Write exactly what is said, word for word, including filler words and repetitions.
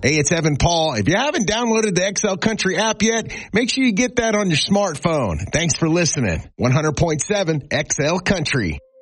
Hey, it's Evan Paul. If you haven't downloaded the X L Country app yet, make sure you get that on your smartphone. Thanks for listening. one hundred point seven X L Country.